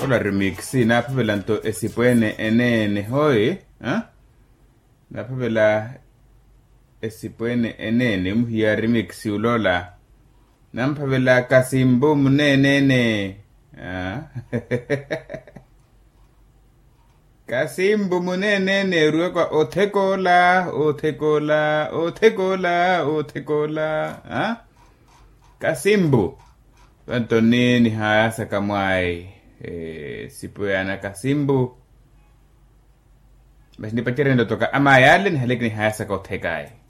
Hola remix na phela nto esipwene enene hoy na phela esipwene enene mhiya remix ulola namphavela kasimbo munenene kasimbo munenene ruwa othekola kasimbo Antonini hasa kamwai sipoyana kasimbo basi nipatire ndo toka ama yale ni halekini hasa ka othekai